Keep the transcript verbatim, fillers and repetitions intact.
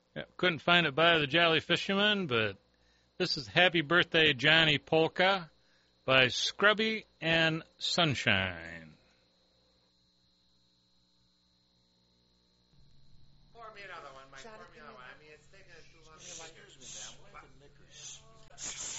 Yeah, couldn't find it by the Jolly Fisherman, but this is Happy Birthday Johnny Polka by Scrubby and Sunshine. Pour me another one, Mike. Pour me another one. I mean, it's taking too long.